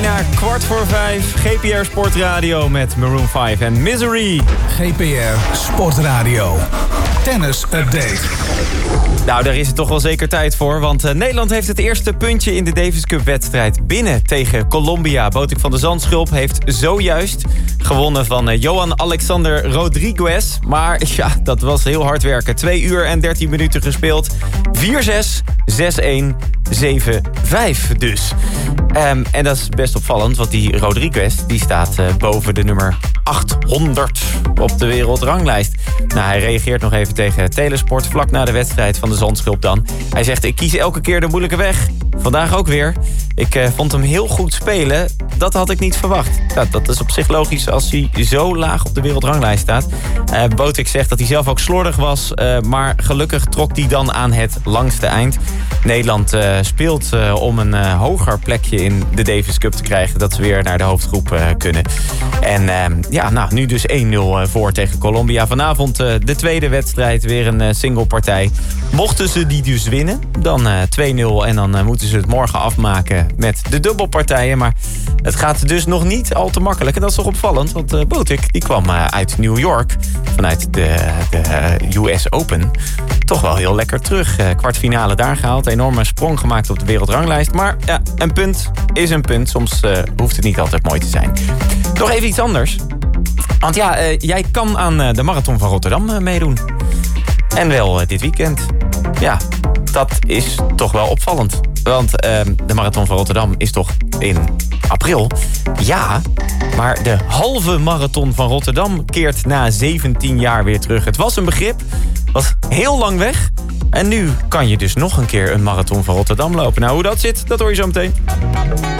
bijna 5:15. GPR Sportradio met Maroon 5 en Misery. GPR Sportradio. Tennis Update. Nou, daar is het toch wel zeker tijd voor. Want Nederland heeft het eerste puntje in de Davis Cup wedstrijd binnen tegen Colombia. Botik van de Zandschulp heeft zojuist gewonnen van Johan Alexander Rodriguez. Maar ja, dat was heel hard werken. 2 uur en 13 minuten gespeeld. 4-6, 6-1, 7-5 dus. En dat is best opvallend, want die Rodriguez die staat boven de nummer 800 op de wereldranglijst. Nou, hij reageert nog even tegen Telesport vlak na de wedstrijd van de Zandschulp dan. Hij zegt, ik kies elke keer de moeilijke weg. Vandaag ook weer. Ik vond hem heel goed spelen. Dat had ik niet verwacht. Ja, dat is op zich logisch als hij zo laag op de wereldranglijst staat. Botik zegt dat hij zelf ook slordig was. Maar gelukkig trok hij dan aan het langste eind. Nederland speelt om een hoger plekje in de Davis Cup te krijgen. Dat ze weer naar de hoofdgroep kunnen. En nu dus 1-0 voor tegen Colombia. Vanavond de tweede wedstrijd. Weer een singlepartij. Mochten ze die dus winnen, dan 2-0. En dan moeten ze het morgen afmaken met de dubbelpartijen. Maar het gaat dus nog niet al te makkelijk. En dat is toch opvallend, want Botik die kwam uit New York. Vanuit de US Open. Toch wel heel lekker terug. Kwartfinale daar gehaald. Enorme sprong gemaakt op de wereldranglijst. Maar ja, een punt is een punt. Soms hoeft het niet altijd mooi te zijn. Nog even iets anders. Want ja, jij kan aan de Marathon van Rotterdam meedoen. En wel dit weekend. Ja, dat is toch wel opvallend. Want de Marathon van Rotterdam is toch in april? Ja, maar de halve Marathon van Rotterdam keert na 17 jaar weer terug. Het was een begrip, was heel lang weg. En nu kan je dus nog een keer een Marathon van Rotterdam lopen. Nou, hoe dat zit, dat hoor je zo meteen.